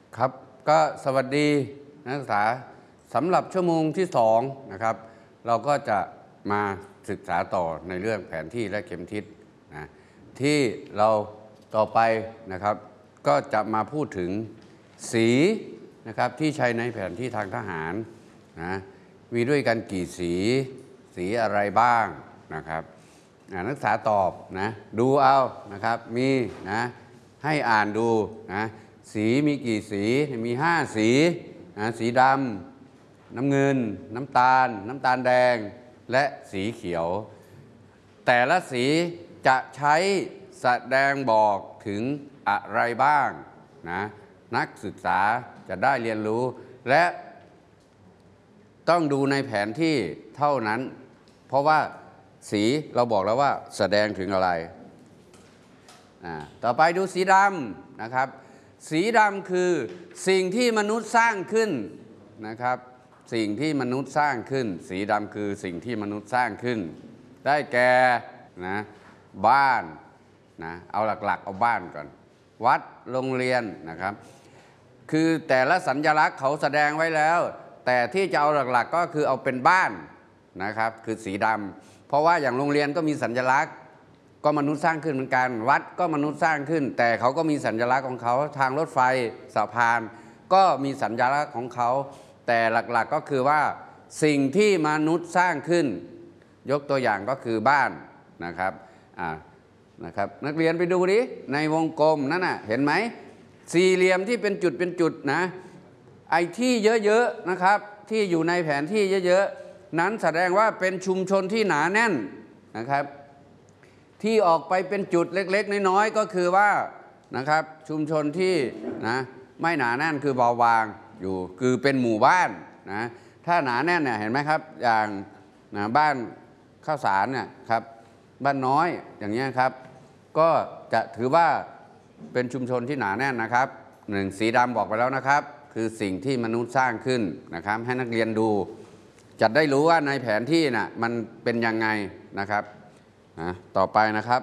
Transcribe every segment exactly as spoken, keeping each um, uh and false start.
ครับก็สวัสดีนักศึกษาสำหรับชั่วโมงที่สองนะครับเราก็จะมาศึกษาต่อในเรื่องแผนที่และเข็มทิศนะที่เราต่อไปนะครับก็จะมาพูดถึงสีนะครับที่ใช้ในแผนที่ทางทหารนะมีด้วยกันกี่สีสีอะไรบ้างนะครับนักศึกษาตอบนะดูเอานะครับมีนะให้อ่านดูนะสีมีกี่สีมีห้าสีนะสีดำน้ำเงินน้ำตาลน้ำตาลแดงและสีเขียวแต่ละสีจะใช้แสดงบอกถึงอะไรบ้างนะนักศึกษาจะได้เรียนรู้และต้องดูในแผนที่เท่านั้นเพราะว่าสีเราบอกแล้วว่าแสดงถึงอะไรต่อไปดูสีดำนะครับสีดำคือสิ่งที่มนุษย์สร้างขึ้นนะครับสิ่งที่มนุษย์สร้างขึ้นสีดำคือสิ่งที่มนุษย์สร้างขึ้นได้แก่นะบ้านนะเอาหลักๆเอาบ้านก่อนวัดโรงเรียนนะครับคือแต่ละสัญลักษณ์เขาแสดงไว้แล้วแต่ที่จะเอาหลักๆก็คือเอาเป็นบ้านนะครับคือสีดำเพราะว่าอย่างโรงเรียนก็มีสัญลักษณ์ก็มนุษย์สร้างขึ้นเหมือนกันวัดก็มนุษย์สร้างขึ้นแต่เขาก็มีสัญลักษณ์ของเขาทางรถไฟสะพานก็มีสัญลักษณ์ของเขาแต่หลักๆก็คือว่าสิ่งที่มนุษย์สร้างขึ้นยกตัวอย่างก็คือบ้านนะครับอ่านะครับนักเรียนไปดูดิในวงกลมนั่นน่ะเห็นไหมสี่เหลี่ยมที่เป็นจุดเป็นจุดนะไอ้ที่เยอะๆนะครับที่อยู่ในแผนที่เยอะๆนั้นแสดงว่าเป็นชุมชนที่หนาแน่นนะครับที่ออกไปเป็นจุดเล็กๆน้อยๆก็คือว่านะครับชุมชนที่นะไม่หนาแน่นคือเบาบางอยู่คือเป็นหมู่บ้านนะถ้าหนาแน่นเนี่ยเห็นไหมครับอย่างนะบ้านข้าวสารเนี่ยครับบ้านน้อยอย่างเงี้ยครับก็จะถือว่าเป็นชุมชนที่หนาแน่นนะครับหนึ่งสีดำบอกไปแล้วนะครับคือสิ่งที่มนุษย์สร้างขึ้นนะครับให้นักเรียนดูจะได้รู้ว่าในแผนที่น่ะมันเป็นยังไงนะครับนะต่อไปนะครับ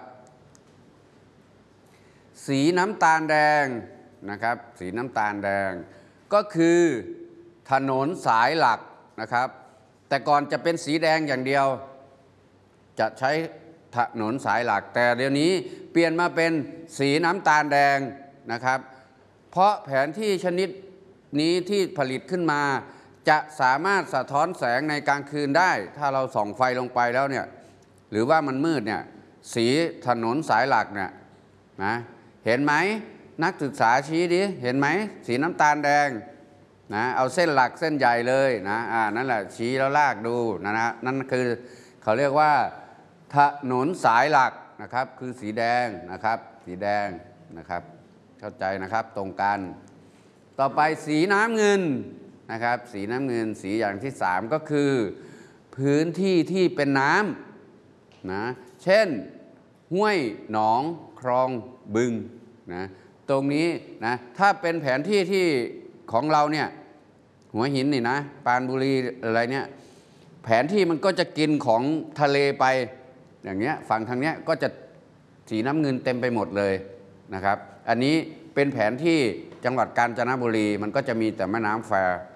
สีน้ำตาลแดงนะครับสีน้ำตาลแดงก็คือถนนสายหลักนะครับแต่ก่อนจะเป็นสีแดงอย่างเดียวจะใช้ถนนสายหลักแต่เดี๋ยวนี้เปลี่ยนมาเป็นสีน้ำตาลแดงนะครับเพราะแผนที่ชนิดนี้ที่ผลิตขึ้นมาจะสามารถสะท้อนแสงในกลางคืนได้ถ้าเราส่องไฟลงไปแล้วเนี่ยหรือว่ามันมืดเนี่ยสีถนนสายหลักเนี่ยนะเห็นไหมนักศึกษาชี้ดิเห็นไหมสีน้ำตาลแดงนะเอาเส้นหลักเส้นใหญ่เลยนะอ่านั่นแหละชี้แล้วลากดูนะนะนั่นคือเขาเรียกว่าถนนสายหลักนะครับคือสีแดงนะครับสีแดงนะครับเข้าใจนะครับตรงกันต่อไปสีน้ำเงินนะครับสีน้ำเงินสีอย่างที่สามก็คือพื้นที่ที่เป็นน้ำนะเช่นห้วยหนองคลองบึงนะตรงนี้นะถ้าเป็นแผนที่ที่ของเราเนี่ยหัวหินนี่นะปรานบุรีอะไรเนี่ยแผนที่มันก็จะกินของทะเลไปอย่างเงี้ยฝั่งทางเนี้ยก็จะสีน้ำเงินเต็มไปหมดเลยนะครับอันนี้เป็นแผนที่จังหวัดกาญจนบุรีมันก็จะมีแต่แม่น้ำแคว